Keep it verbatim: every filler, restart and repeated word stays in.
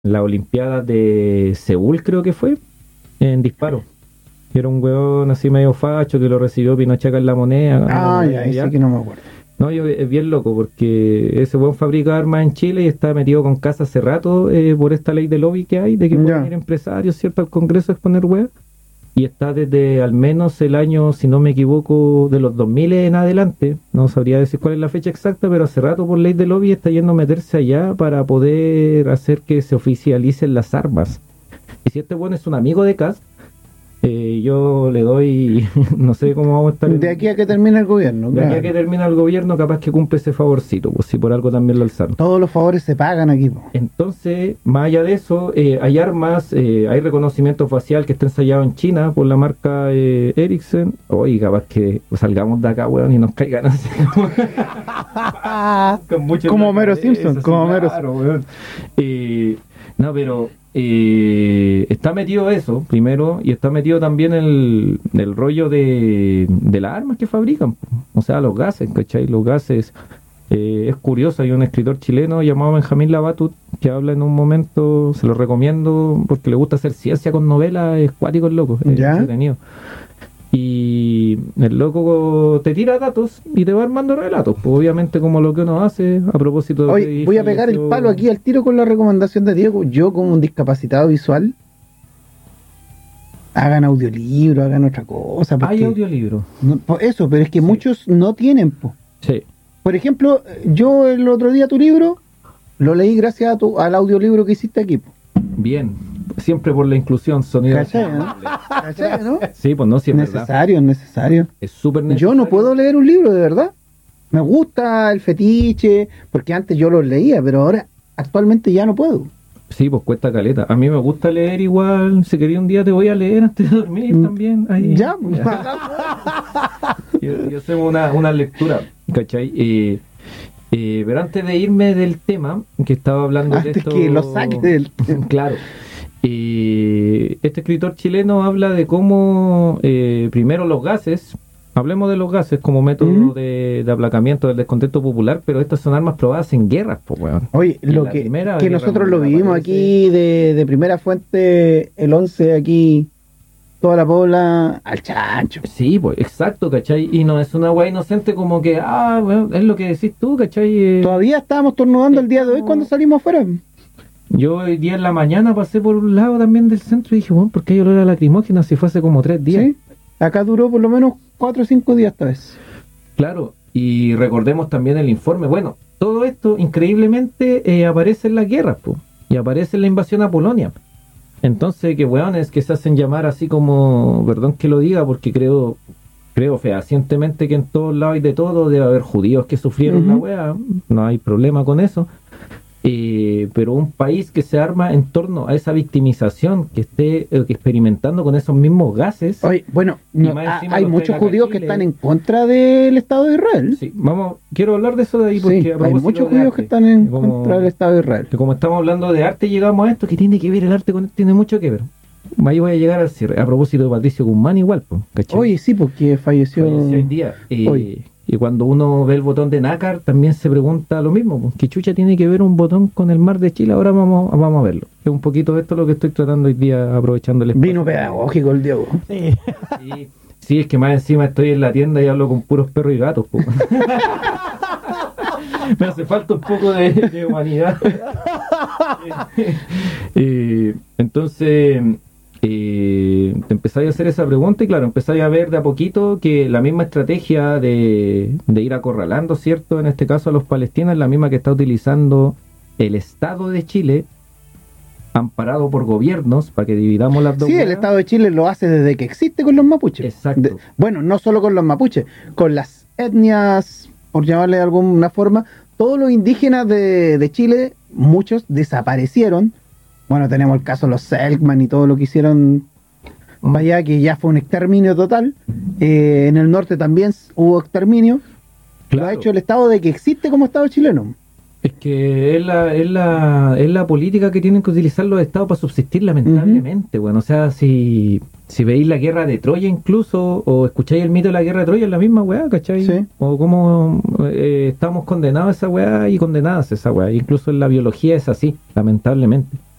las Olimpiadas de Seúl, creo que fue, en disparo. Era un weón así medio facho que lo recibió Pinochet acá en La Moneda. Ah, ya, ahí sí que no me acuerdo. No, yo es bien loco porque ese weón fabrica armas en Chile y está metido con casa hace rato eh, por esta ley de lobby que hay, de que pueden ir empresarios, ¿cierto?, al Congreso a exponer weas. Y está desde al menos el año, si no me equivoco, de los dos mil en adelante. No sabría decir cuál es la fecha exacta, pero hace rato por ley de lobby está yendo a meterse allá para poder hacer que se oficialicen las armas. Y si este weón es un amigo de Kast, Eh, yo le doy, no sé cómo vamos a estar. De aquí a que termine el gobierno. De claro. aquí a que termine el gobierno, capaz que cumple ese favorcito, pues si por algo también lo alzaron. Todos los favores se pagan aquí. Po. Entonces, más allá de eso, eh, hay armas, eh, hay reconocimiento facial que está ensayado en China por la marca eh, Ericsson. Oye, capaz que salgamos de acá, weón, y nos caigan así. Con mucho como Homero Simpson, así, como Homero claro, weón. Eh, no, pero eh, está metido eso, primero, y está metido también el, el rollo de, de las armas que fabrican, o sea, los gases, ¿cachai? Los gases, eh, es curioso, hay un escritor chileno llamado Benjamín Labatut que habla en un momento, se lo recomiendo porque le gusta hacer ciencia con novelas, es cuático el loco, es ¿Ya? entretenido. Y el loco te tira datos y te va armando relatos, pues obviamente como lo que uno hace a propósito de... Oye, voy a pegar el palo aquí al tiro con la recomendación de Diego. Yo como un discapacitado visual, hagan audiolibro, hagan otra cosa. Hay audiolibro. No, por eso, pero es que sí. muchos no tienen. Po. Sí. Por ejemplo, yo el otro día tu libro lo leí gracias a tu, al audiolibro que hiciste aquí. Po. Bien. Siempre por la inclusión, sonido. ¿Cachai, no? ¿Cachai, no? Sí, pues no, sí es necesario, es necesario. Es súper necesario. Yo no puedo leer un libro, de verdad. Me gusta el fetiche, porque antes yo los leía, pero ahora actualmente ya no puedo. Sí, pues cuesta caleta. A mí me gusta leer igual. Si quería un día te voy a leer antes de dormir mm. también. Ahí. Ya, yo, yo hacemos una, una lectura, ¿cachai? Eh, eh, pero antes de irme del tema, que estaba hablando antes de esto... que lo saque del tema. Claro. Eh, este escritor chileno habla de cómo, eh, primero los gases, hablemos de los gases como método ¿Mm? de, de aplacamiento del descontento popular, pero estas son armas probadas en guerras, pues, weón. Oye, y lo que, que nosotros lo vivimos aparece... aquí de, de primera fuente, el once aquí, toda la pobla al chancho. Sí, pues, exacto, ¿cachai? Y no es una weá inocente como que, ah, bueno, es lo que decís tú, ¿cachai? Eh, Todavía estábamos tornudando el día de hoy cuando salimos afuera. Yo hoy día en la mañana pasé por un lado también del centro y dije, bueno, ¿por qué hay olor a lacrimógena si fue hace como tres días? Sí, acá duró por lo menos cuatro o cinco días esta vez. Claro, y recordemos también el informe. Bueno, todo esto increíblemente eh, aparece en las guerras, po, y aparece en la invasión a Polonia. Entonces, que weones que se hacen llamar así como, perdón que lo diga, porque creo creo fehacientemente que en todos lados hay de todo, debe haber judíos que sufrieron uh-huh. la wea, no hay problema con eso. Eh, pero un país que se arma en torno a esa victimización, que esté eh, experimentando con esos mismos gases. Oye, bueno, no, hay muchos judíos que están en contra del Estado de Israel. Sí, vamos, quiero hablar de eso de ahí porque sí, hay muchos judíos arte, que están en como, contra del Estado de Israel. Que como estamos hablando de arte, llegamos a esto que tiene que ver el arte con esto, tiene mucho que ver. Ahí voy a llegar al cierre. A propósito de Patricio Guzmán, igual, pues, ¿cachai? Oye, sí, porque falleció, falleció hoy día. Eh, hoy. Y cuando uno ve el botón de nácar, también se pregunta lo mismo, ¿qué chucha tiene que ver un botón con el mar de Chile? Ahora vamos, vamos a verlo. Es un poquito esto lo que estoy tratando hoy día, aprovechando el espacio. Vino pedagógico el Diego. Sí. Sí, sí, es que más encima estoy en la tienda y hablo con puros perros y gatos. Me hace falta un poco de, de humanidad. eh, entonces... Eh, te empezáis a hacer esa pregunta y claro, empezáis a ver de a poquito que la misma estrategia de, de ir acorralando, ¿cierto? En este caso a los palestinos es la misma que está utilizando el Estado de Chile, amparado por gobiernos, para que dividamos las dos. Sí, el Estado de Chile lo hace desde que existe con los mapuches. Exacto. De, bueno, no solo con los mapuches, con las etnias, por llamarle de alguna forma, todos los indígenas de, de Chile, muchos desaparecieron. Bueno, tenemos el caso de los Selkman y todo lo que hicieron allá, que ya fue un exterminio total. Eh, en el norte también hubo exterminio. Claro. Lo ha hecho el Estado de que existe como Estado chileno. Es que es la, es la, es la política que tienen que utilizar los estados para subsistir, lamentablemente. Uh-huh. Bueno, o sea, si, si veis la guerra de Troya incluso, o escucháis el mito de la guerra de Troya, es la misma weá, ¿cachai? Sí. O cómo eh, estamos condenados a esa weá y condenadas a esa weá. Incluso en la biología es así, lamentablemente.